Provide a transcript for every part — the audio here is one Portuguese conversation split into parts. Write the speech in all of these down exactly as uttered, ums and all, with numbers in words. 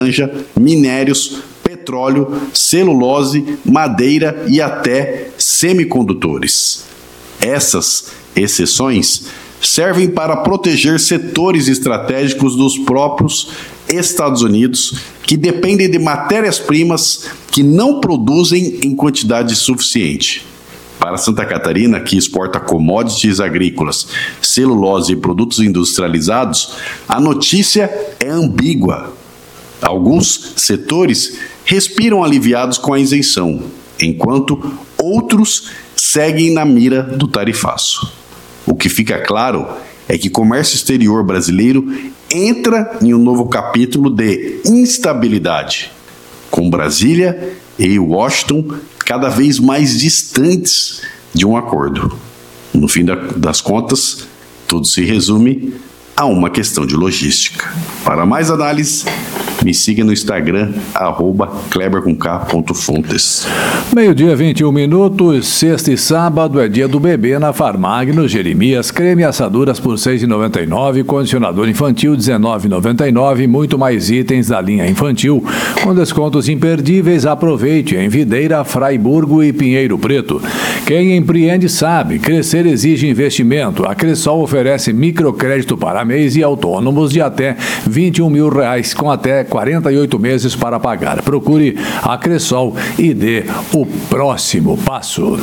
laranja, minérios, petróleo, celulose, madeira e até semicondutores. Essas exceções servem para proteger setores estratégicos dos próprios Estados Unidos, que dependem de matérias-primas que não produzem em quantidade suficiente. Para Santa Catarina, que exporta commodities agrícolas, celulose e produtos industrializados, a notícia é ambígua. Alguns setores respiram aliviados com a isenção, enquanto outros seguem na mira do tarifaço. O que fica claro é que o comércio exterior brasileiro entra em um novo capítulo de instabilidade, com Brasília e Washington cada vez mais distantes de um acordo. No fim das contas, tudo se resume a uma questão de logística. Para mais análise, me siga no Instagram, arroba kleber com k ponto fontes. Meio-dia, vinte e um minutos, sexta e sábado é dia do bebê na Farmag, no Jeremias. Creme assaduras por seis reais e noventa e nove centavos, condicionador infantil dezenove reais e noventa e nove centavos, muito mais itens da linha infantil, com descontos imperdíveis. Aproveite em Videira, Fraiburgo e Pinheiro Preto. Quem empreende sabe, crescer exige investimento. A Cressol oferece microcrédito para mês e autônomos de até vinte e um mil reais, com até quarenta e oito meses para pagar. Procure a Cressol e dê o próximo passo.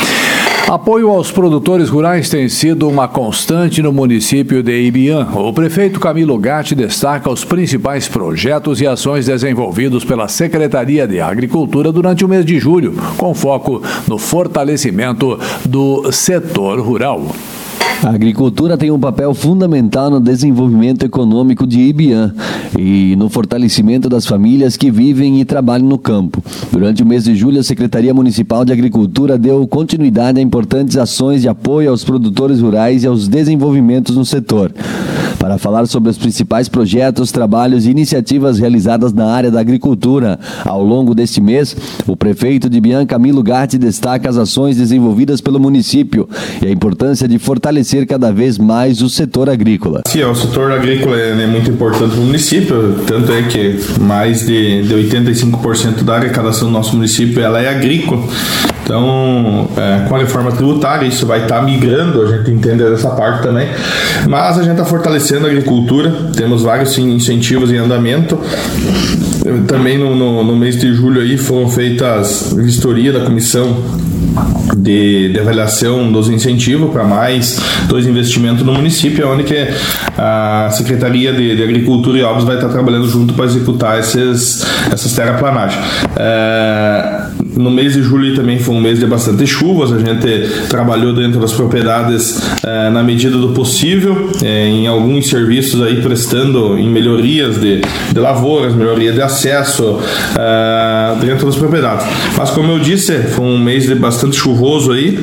Apoio aos produtores rurais tem sido uma constante no município de Ibiam. O prefeito Camilo Gatti destaca os principais projetos e ações desenvolvidos pela Secretaria de Agricultura durante o mês de julho, com foco no fortalecimento do setor rural. A agricultura tem um papel fundamental no desenvolvimento econômico de Ibiam e no fortalecimento das famílias que vivem e trabalham no campo. Durante o mês de julho, a Secretaria Municipal de Agricultura deu continuidade a importantes ações de apoio aos produtores rurais e aos desenvolvimentos no setor. Para falar sobre os principais projetos, trabalhos e iniciativas realizadas na área da agricultura ao longo deste mês, o prefeito de Ibiam, Camilo Gatti, destaca as ações desenvolvidas pelo município e a importância de fortalecer cada vez mais o setor agrícola. Sim, o setor agrícola é muito importante para o município, tanto é que mais de, de oitenta e cinco por cento da arrecadação do nosso município ela é agrícola. Então, é, com a reforma tributária, isso vai estar migrando, a gente entende dessa parte também, mas a gente está fortalecendo a agricultura, temos vários incentivos em andamento. Também no, no, no mês de julho aí foram feitas vistoria da comissão de, de avaliação dos incentivos para mais dois investimentos no município, onde que a Secretaria de, de Agricultura e Obras vai estar trabalhando junto para executar esses, essas terraplanagens. É, no mês de julho também foi um mês de bastante chuvas, a gente trabalhou dentro das propriedades é, na medida do possível, é, em alguns serviços aí prestando em melhorias de, de lavouras, melhoria de acesso é, dentro das propriedades. Mas como eu disse, foi um mês de bastante chuvoso aí,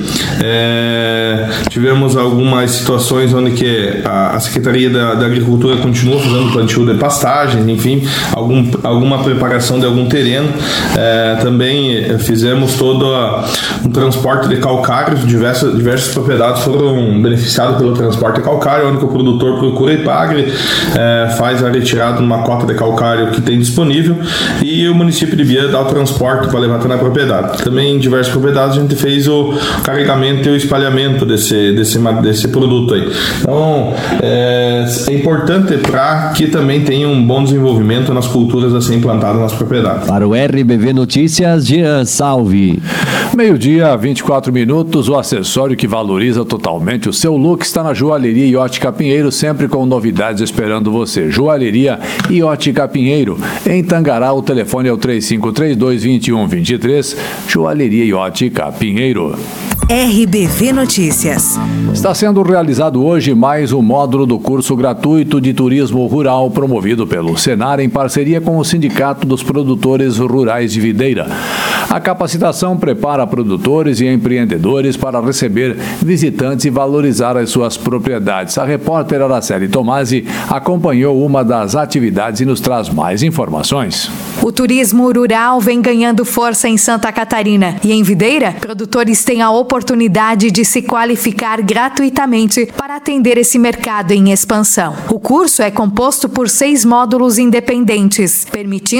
é, tivemos algumas situações onde que a, a Secretaria da, da Agricultura continua fazendo plantio de pastagens, enfim, algum, alguma preparação de algum terreno, é, também fizemos todo a, um transporte de calcário, diversas, diversas propriedades foram beneficiadas pelo transporte de calcário, onde que o produtor procura e paga, é, faz a retirada numa cota de calcário que tem disponível e o município de Ibiam dá o transporte para levar até na propriedade. Também em diversas propriedades a gente fez o carregamento e o espalhamento desse, desse, desse produto aí. Então, é, é importante para que também tenha um bom desenvolvimento nas culturas a ser implantadas nas propriedades. Para o R B V Notícias, Jean Salve. Meio-dia, vinte e quatro minutos, o acessório que valoriza totalmente o seu look está na Joalheria e Ótica Pinheiro, sempre com novidades esperando você. Joalheria e Ótica Pinheiro. Em Tangará, o telefone é o três cinco três dois, dois um dois três. Joalheria e Ótica Pinheiro. R B V Notícias. Está sendo realizado hoje mais um módulo do curso gratuito de turismo rural promovido pelo Senar em parceria com o Sindicato dos Produtores Rurais de Videira. A capacitação prepara produtores e empreendedores para receber visitantes e valorizar as suas propriedades. A repórter Araceli Tomasi acompanhou uma das atividades e nos traz mais informações. O turismo rural vem ganhando força em Santa Catarina e em Videira, produtores têm a oportunidade oportunidade de se qualificar gratuitamente para atender esse mercado em expansão. O curso é composto por seis módulos independentes, permitindo